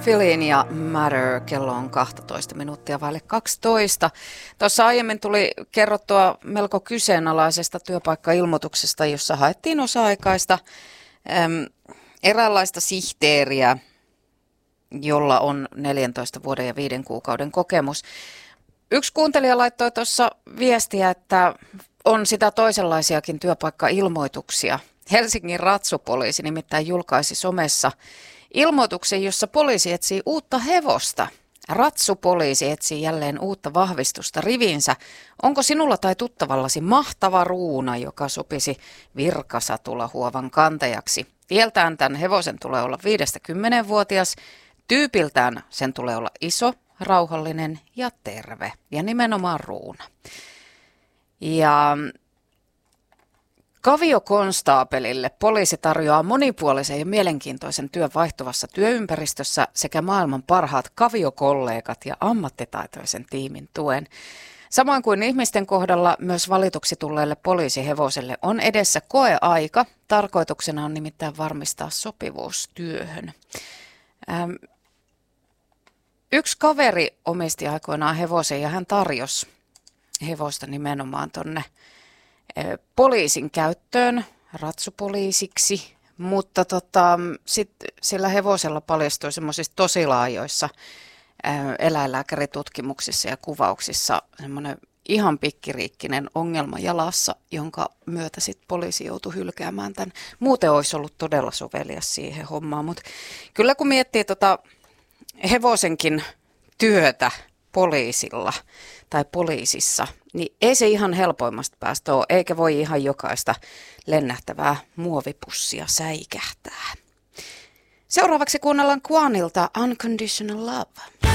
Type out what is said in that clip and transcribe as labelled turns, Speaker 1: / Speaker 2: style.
Speaker 1: Feeling ja Matter, kello on 12 minuuttia vaille 12. Tuossa aiemmin tuli kerrottua melko kyseenalaisesta työpaikkailmoituksesta, jossa haettiin osa-aikaista eräänlaista sihteeriä, jolla on 14 vuoden ja 5 kuukauden kokemus. Yksi kuuntelija laittoi tuossa viestiä, että on sitä toisenlaisiakin työpaikkailmoituksia. Helsingin ratsupoliisi nimittäin julkaisi somessa ilmoituksen, jossa poliisi etsii uutta hevosta. Ratsupoliisi etsii jälleen uutta vahvistusta riviinsä. Onko sinulla tai tuttavallasi mahtava ruuna, joka sopisi Virkasatula-huovan kantajaksi? Iältään tämän hevosen tulee olla 5-10-vuotias. Tyypiltään sen tulee olla iso, rauhallinen ja terve. Ja nimenomaan ruuna. Ja kaviokonstaapelille poliisi tarjoaa monipuolisen ja mielenkiintoisen työn vaihtuvassa työympäristössä sekä maailman parhaat kaviokollegat ja ammattitaitoisen tiimin tuen. Samoin kuin ihmisten kohdalla myös valituksi tulleelle poliisihevoselle on edessä koeaika. Tarkoituksena on nimittäin varmistaa sopivuus työhön. Yksi kaveri omisti aikoinaan hevosen ja hän tarjosi hevosta nimenomaan tonne poliisin käyttöön, ratsupoliisiksi, mutta sitten sillä hevosella paljastui semmoisissa tosi laajoissa eläinlääkäritutkimuksissa ja kuvauksissa semmoinen ihan pikkiriikkinen ongelma jalassa, jonka myötä sitten poliisi joutui hylkäämään tämän. Muuten olisi ollut todella sovelias siihen hommaan, mutta kyllä kun miettii hevosenkin työtä poliisilla tai poliisissa, niin ei se ihan helpoimmasta päästä ole, eikä voi ihan jokaista lennähtävää muovipussia säikähtää. Seuraavaksi kuunnellaan Quanilta Unconditional Love.